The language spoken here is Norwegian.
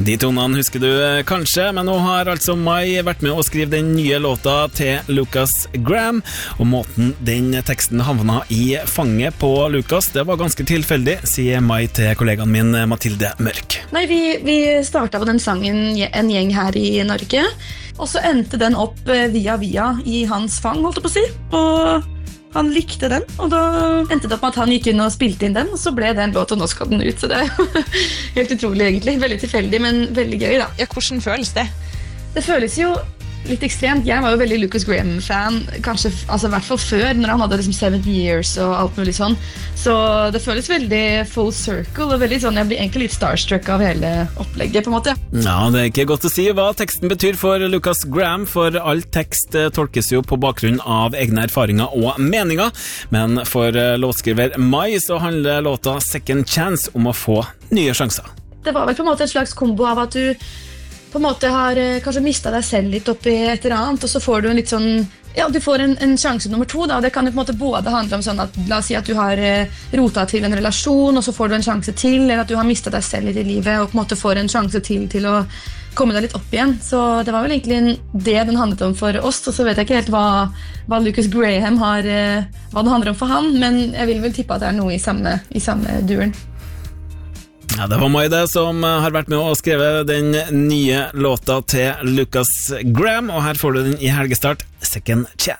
De tonene husker du kanskje, men nå har altså Mai vært med å skrive den nye låta til Lucas Graham, og måten den teksten havna i fanget på Lucas, det var ganske tilfeldig, sier Mai til kollegaen min Mathilde Mørk. Nei, vi startet på den sangen en gjeng her i Norge, og så endte den opp via i hans fang, holdt jeg på å si, og han likte den, og da endte det opp med at han gikk inn og spilte inn den, og så ble det en låt, og nå skal den ut, så det er helt utrolig egentlig. Veldig tilfeldig, men veldig gøy da. Ja, hvordan føles det? Det føles jo litt ekstremt. Jeg var jo veldig Lucas Graham-fan, kanskje, altså i hvert fall før, når han hadde liksom 7 Years og alt mulig sånn. Så det føles veldig full circle, og veldig sånn, jeg blir egentlig litt starstruck av hele opplegget på en måte. Ja, det er ikke godt å si hva teksten betyr for Lucas Graham, for all tekst tolkes jo på bakgrunn av egne erfaringer og meninger, men for låtskriver Mai så handler låta Second Chance om å få nye sjanser. Det var vel på en måte en slags kombo av at du på en måte har kanskje mistet deg selv litt oppi et eller annet, og så får du en litt sånn, ja, du får en sjanse nummer 2 da, og det kan jo på en måte både handle om sånn at, la oss si at du har rotet til en relasjon, og så får du en sjanse til, eller at du har mistet deg selv litt i livet, og på en måte får en sjanse til å komme deg litt opp igjen. Så det var vel egentlig det den handlet om for oss, og så vet jeg ikke helt hva Lucas Graham har, hva det handler om for han, men jeg vil vel tippe at det er noe i samme duren. Ja, det var Mai det som har vært med å skrive den nye låta til Lucas Graham, og her får du den i helgestart, Second Chance.